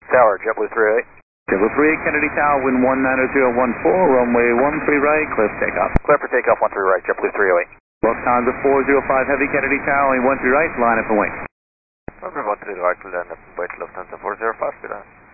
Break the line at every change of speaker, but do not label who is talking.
Tower, JetBlue 308.
JetBlue 38, Kennedy Tower, wind 19014, runway 13 right, clear for takeoff.
Clear for takeoff, 13 right, JetBlue 308.
Lufthansa 405 Heavy, Kennedy Tower, only 13 right, line up and wing.
Over 13 right, land up and wait, Lufthansa 405, good on.